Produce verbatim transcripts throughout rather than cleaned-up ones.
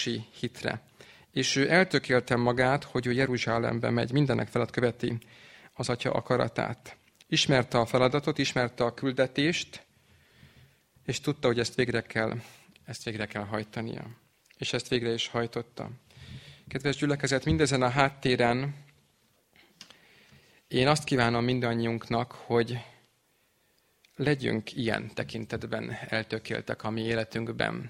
Krisztusi hitre. És ő eltökélte magát, hogy ő Jeruzsálembe megy, mindenek felett követi az Atya akaratát. Ismerte a feladatot, ismerte a küldetést, és tudta, hogy ezt végre kell, ezt végre kell hajtania. És ezt végre is hajtotta. Kedves gyülekezet, mindezen a háttéren én azt kívánom mindannyiunknak, hogy legyünk ilyen tekintetben eltökéltek a mi életünkben.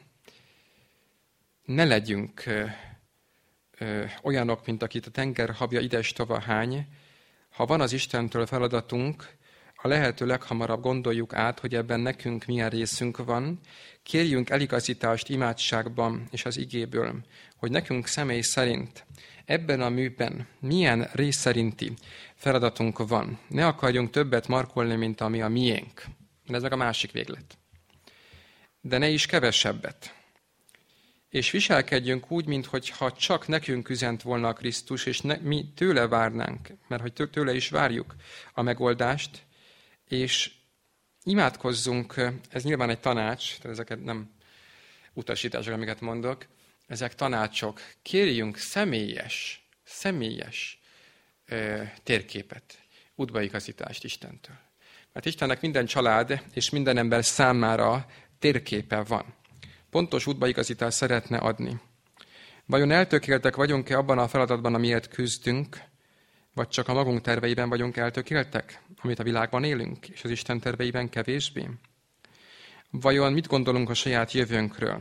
Ne legyünk ö, ö, olyanok, mint akit a tenger habja ides-tova hány. Ha van az Istentől feladatunk, a lehető leghamarabb gondoljuk át, hogy ebben nekünk milyen részünk van. Kérjünk eligazítást imádságban és az igéből, hogy nekünk személy szerint ebben a műben milyen rész szerinti feladatunk van. Ne akarjunk többet markolni, mint ami a miénk. Ez meg a másik véglet. De ne is kevesebbet. És viselkedjünk úgy, mintha csak nekünk üzent volna a Krisztus, és ne, mi tőle várnánk, mert hogy tőle is várjuk a megoldást, és imádkozzunk, ez nyilván egy tanács, tehát ezeket nem utasítások, amiket mondok, ezek tanácsok. Kérjünk személyes, személyes ö, térképet, útbaigazítást Istentől. Mert Istennek minden család és minden ember számára térképe van. Pontos útbaigazítást szeretne adni. Vajon eltökéltek vagyunk-e abban a feladatban, amiért küzdünk, vagy csak a magunk terveiben vagyunk eltökéltek, amit a világban élünk, és az Isten terveiben kevésbé? Vajon mit gondolunk a saját jövőnkről,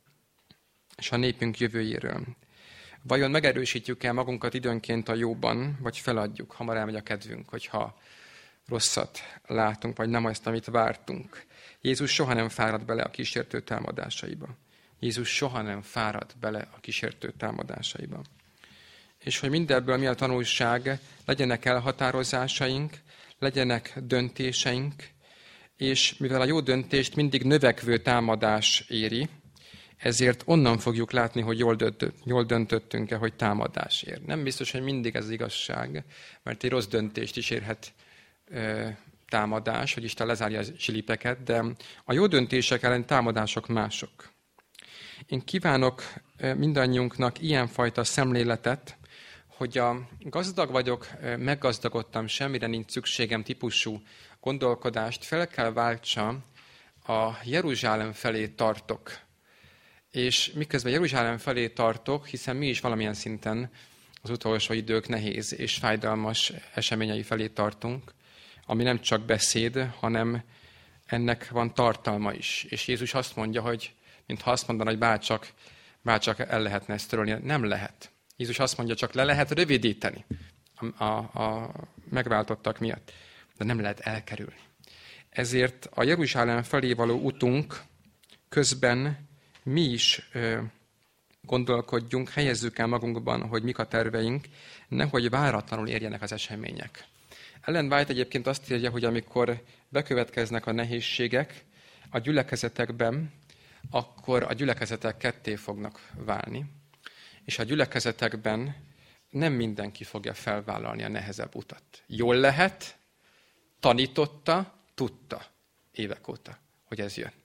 és a népünk jövőjéről? Vajon megerősítjük-e magunkat időnként a jóban, vagy feladjuk, hamar elmegy a kedvünk, hogyha rosszat látunk, vagy nem azt, amit vártunk? Jézus soha nem fárad bele a kísértő támadásaiba. Jézus soha nem fárad bele a kísértő támadásaiba. És hogy mindebből mi a tanulság, legyenek elhatározásaink, legyenek döntéseink, és mivel a jó döntést mindig növekvő támadás éri, ezért onnan fogjuk látni, hogy jól, döntött, jól döntöttünk-e, hogy támadás ér. Nem biztos, hogy mindig ez az igazság, mert egy rossz döntést is érhet ö, támadás, hogy Isten lezárja a zsilipeket, de a jó döntések ellen támadások mások. Én kívánok mindannyiunknak ilyenfajta szemléletet, hogy a gazdag vagyok, meggazdagodtam, semmire nincs szükségem típusú gondolkodást fel kell váltsa a Jeruzsálem felé tartok. És miközben Jeruzsálem felé tartok, hiszen mi is valamilyen szinten az utolsó idők nehéz és fájdalmas eseményei felé tartunk, ami nem csak beszéd, hanem ennek van tartalma is. És Jézus azt mondja, hogy mintha azt mondaná, hogy bárcsak, bárcsak el lehetne ezt törölni. Nem lehet. Jézus azt mondja, csak le lehet rövidíteni a, a, a megváltottak miatt, de nem lehet elkerülni. Ezért a Jeruzsálem felé való utunk közben mi is ö, gondolkodjunk, helyezzük el magunkban, hogy mik a terveink, nehogy váratlanul érjenek az események. Ellen White egyébként azt írja, hogy amikor bekövetkeznek a nehézségek a gyülekezetekben, akkor a gyülekezetek ketté fognak válni, és a gyülekezetekben nem mindenki fogja felvállalni a nehezebb utat. Jól lehet, tanította, tudta évek óta, hogy ez jön.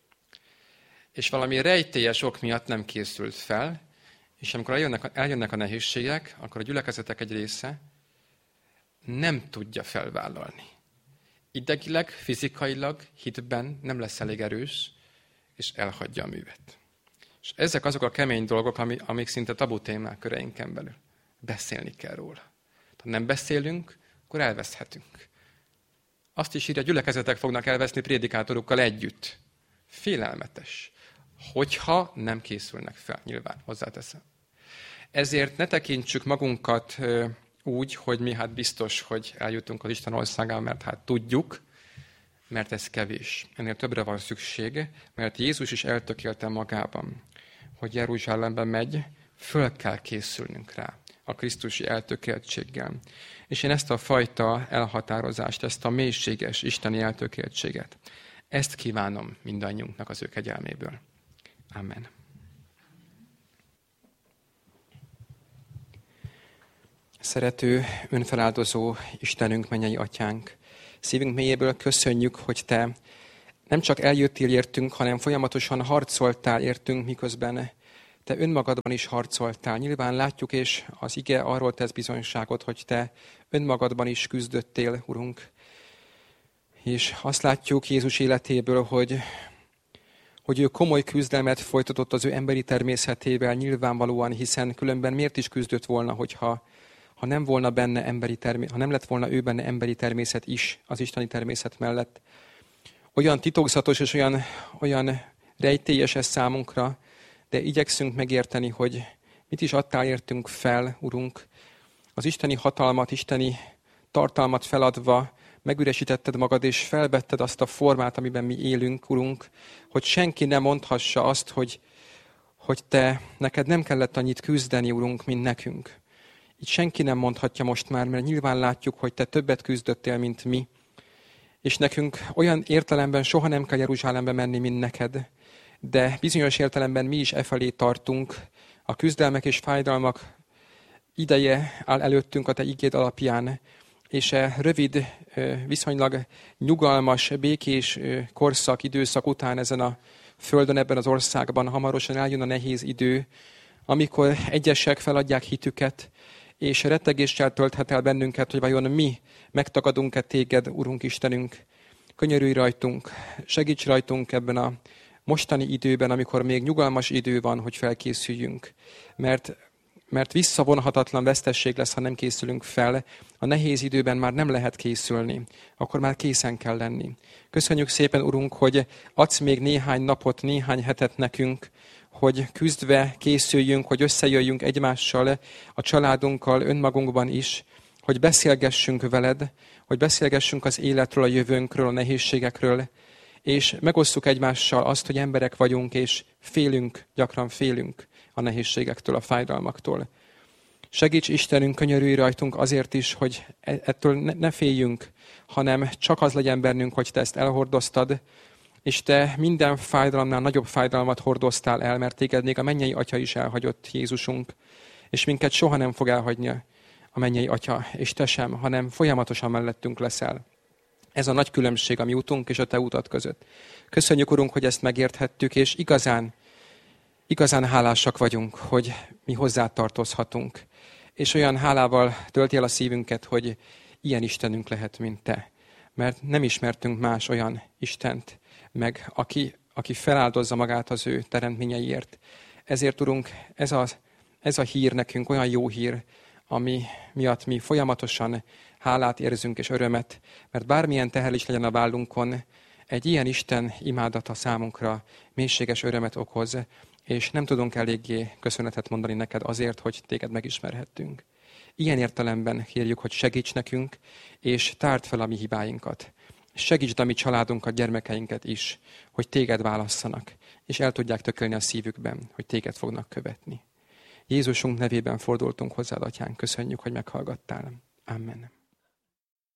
És valami rejtélyes ok miatt nem készült fel, és amikor eljönnek, eljönnek a nehézségek, akkor a gyülekezetek egy része nem tudja felvállalni. Idegileg, fizikailag, hitben nem lesz elég erős, és elhagyja a művet. És ezek azok a kemény dolgok, amik szinte tabu témák köreinken belül. Beszélni kell róla. Ha nem beszélünk, akkor elveszhetünk. Azt is írja, a gyülekezetek fognak elveszni prédikátorokkal együtt. Félelmetes. Hogyha nem készülnek fel, nyilván, hozzáteszem. Ezért ne tekintsük magunkat úgy, hogy mi hát biztos, hogy eljutunk az Isten országába, mert hát tudjuk, mert ez kevés. Ennél többre van szükség, mert Jézus is eltökélte magában, hogy Jeruzsálembe megy, föl kell készülnünk rá a krisztusi eltökéltséggel. És én ezt a fajta elhatározást, ezt a mélységes isteni eltökéltséget, ezt kívánom mindannyiunknak az ő kegyelméből. Amen. Szerető, önfeláldozó Istenünk, mennyei Atyánk, szívünk mélyéből köszönjük, hogy Te nem csak eljöttél értünk, hanem folyamatosan harcoltál értünk, miközben te önmagadban is harcoltál. Nyilván látjuk, és az ige arról tesz bizonyságot, hogy te önmagadban is küzdöttél, Urunk. És azt látjuk Jézus életéből, hogy, hogy ő komoly küzdelmet folytatott az ő emberi természetével nyilvánvalóan, hiszen különben miért is küzdött volna, hogyha ha nem volna benne emberi termé- ha nem lett volna ő benne emberi természet is az isteni természet mellett. Olyan titokzatos és olyan, olyan rejtélyes ez számunkra, de igyekszünk megérteni, hogy mit is adtál értünk fel, Urunk. Az isteni hatalmat, isteni tartalmat feladva megüresítetted magad, és felvetted azt a formát, amiben mi élünk, Urunk, hogy senki ne mondhassa azt, hogy, hogy te, neked nem kellett annyit küzdeni, Urunk, mint nekünk. Így senki nem mondhatja most már, mert nyilván látjuk, hogy te többet küzdöttél, mint mi. És nekünk olyan értelemben soha nem kell Jeruzsálembe menni, mint neked. De bizonyos értelemben mi is e felé tartunk. A küzdelmek és fájdalmak ideje áll előttünk a te igéd alapján, és e rövid, viszonylag nyugalmas, békés korszak, időszak után ezen a földön, ebben az országban hamarosan eljön a nehéz idő, amikor egyesek feladják hitüket, és rettegéssel tölthet el bennünket, hogy vajon mi megtagadunk-e téged, Urunk Istenünk. Könyörülj rajtunk, segíts rajtunk ebben a mostani időben, amikor még nyugalmas idő van, hogy felkészüljünk. Mert, mert visszavonhatatlan vesztesség lesz, ha nem készülünk fel. A nehéz időben már nem lehet készülni, akkor már készen kell lenni. Köszönjük szépen, Urunk, hogy adsz még néhány napot, néhány hetet nekünk, hogy küzdve készüljünk, hogy összejöjjünk egymással, a családunkkal, önmagunkban is, hogy beszélgessünk veled, hogy beszélgessünk az életről, a jövőnkről, a nehézségekről, és megosszuk egymással azt, hogy emberek vagyunk, és félünk, gyakran félünk a nehézségektől, a fájdalmaktól. Segíts Istenünk, könyörülj rajtunk azért is, hogy ettől ne féljünk, hanem csak az legyen bennünk, hogy te ezt elhordoztad, és te minden fájdalomnál nagyobb fájdalmat hordoztál el, mert téged még a mennyei Atya is elhagyott, Jézusunk, és minket soha nem fog elhagyni a mennyei Atya, és te sem, hanem folyamatosan mellettünk leszel. Ez a nagy különbség a mi utunk és a te utat között. Köszönjük, Urunk, hogy ezt megérthettük, és igazán, igazán hálásak vagyunk, hogy mi hozzá tartozhatunk. És olyan hálával tölti el a szívünket, hogy ilyen Istenünk lehet, mint te. Mert nem ismertünk más olyan Istent, meg aki, aki feláldozza magát az ő teremtményeiért. Ezért, Urunk, ez a, ez a hír nekünk olyan jó hír, ami miatt mi folyamatosan hálát érzünk és örömet, mert bármilyen teher is legyen a vállunkon, egy ilyen Isten imádata számunkra mélységes örömet okoz, és nem tudunk eléggé köszönetet mondani neked azért, hogy téged megismerhettünk. Ilyen értelemben kérjük, hogy segíts nekünk, és tárd fel a mi hibáinkat. Segítsd a mi családunkat, gyermekeinket is, hogy téged válasszanak, és el tudják tökölni a szívükben, hogy téged fognak követni. Jézusunk nevében fordultunk hozzád, Atyánk, köszönjük, hogy meghallgattál. Amen.